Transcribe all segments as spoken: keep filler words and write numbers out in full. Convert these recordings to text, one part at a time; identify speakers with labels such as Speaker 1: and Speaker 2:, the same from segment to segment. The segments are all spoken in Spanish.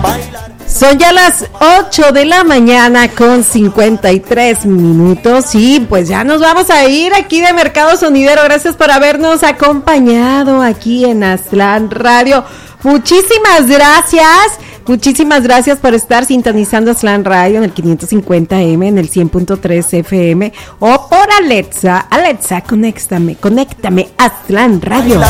Speaker 1: bailar.
Speaker 2: Son ya las ocho de la mañana con cincuenta y tres minutos y pues ya nos vamos a ir aquí de Mercado Sonidero. Gracias por habernos acompañado aquí en Aztlán Radio. Muchísimas gracias, muchísimas gracias por estar sintonizando Aztlán Radio en el quinientos cincuenta eme, en el cien punto tres efe eme o por Alexa. Alexa, conéctame, conéctame Aztlán Radio.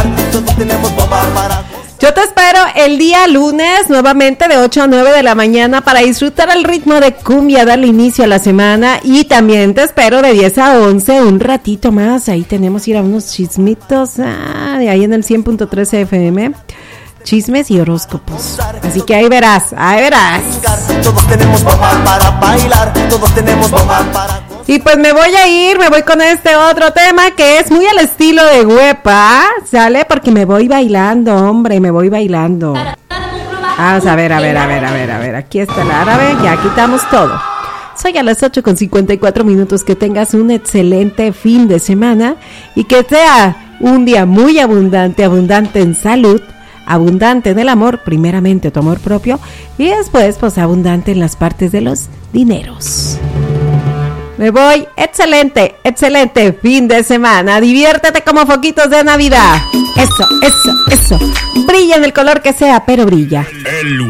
Speaker 2: Yo te espero el día lunes nuevamente de ocho a nueve de la mañana para disfrutar el ritmo de cumbia, darle inicio a la semana, y también te espero de diez a once un ratito más. Ahí tenemos ir a unos chismitos ah, de ahí en el cien punto tres efe eme. Chismes y horóscopos. Así que ahí verás, ahí verás.
Speaker 1: Todos tenemos bomba para bailar, todos tenemos bomba para...
Speaker 2: Y pues me voy a ir, me voy con este otro tema que es muy al estilo de Huepa, ¿sale? Porque me voy bailando, hombre, me voy bailando. Vamos a ver, a ver, a ver, a ver, a ver, aquí está el árabe, ya quitamos todo. Soy a las ocho con cincuenta y cuatro minutos, que tengas un excelente fin de semana y que sea un día muy abundante, abundante en salud, abundante en el amor, primeramente tu amor propio, y después pues abundante en las partes de los dineros. Me voy, excelente, excelente fin de semana, diviértete como foquitos de Navidad, eso, eso, eso, brilla en el color que sea, pero brilla.
Speaker 3: El